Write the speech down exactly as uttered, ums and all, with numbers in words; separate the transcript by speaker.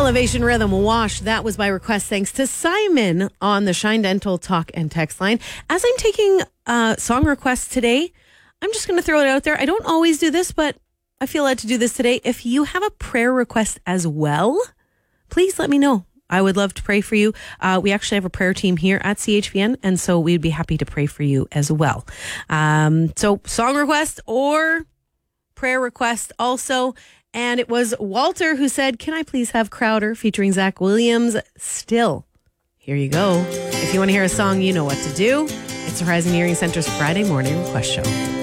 Speaker 1: Elevation Rhythm Wash. That was by request. Thanks to Simon on the Shine Dental talk and text line. As I'm taking uh, song requests today, I'm just going to throw it out there. I don't always do this, but I feel led to do this today. If you have a prayer request as well, please let me know. I would love to pray for you. Uh, we actually have a prayer team here at C H V N, and so we'd be happy to pray for you as well. Um, so song request or prayer request also. And it was Walter who said, can I please have Crowder featuring Zach Williams? Still. Here you go. If you want to hear a song, you know what to do. It's the Horizon Hearing Center's Friday morning request show.